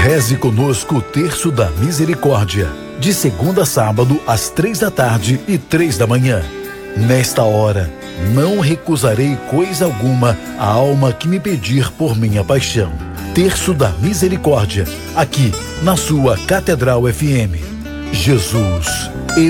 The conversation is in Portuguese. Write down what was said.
Reze conosco o Terço da Misericórdia, de segunda a sábado, às 3 da tarde e 3 da manhã. Nesta hora, não recusarei coisa alguma à alma que me pedir por minha paixão. Terço da Misericórdia, aqui na sua Catedral FM. Jesus,